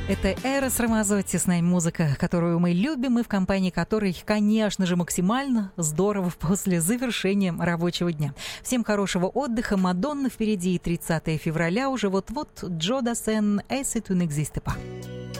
Это Эрос Рамазотти, с нами музыка, которую мы любим и в компании которой, конечно же, максимально здорово после завершения рабочего дня. Всем хорошего отдыха. Мадонна впереди, и 30 февраля уже вот-вот. Джо Дассен «Et si tu n'existais pas».